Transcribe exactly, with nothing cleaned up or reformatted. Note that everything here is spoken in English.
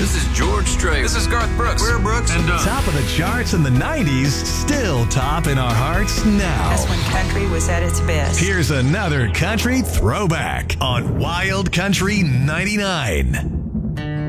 This is George Strait. This is Garth Brooks. We're Brooks. And uh, Top of the charts in the nineties, still top in our hearts now. That's when country was at its best. Here's another country throwback on Wild Country ninety-nine.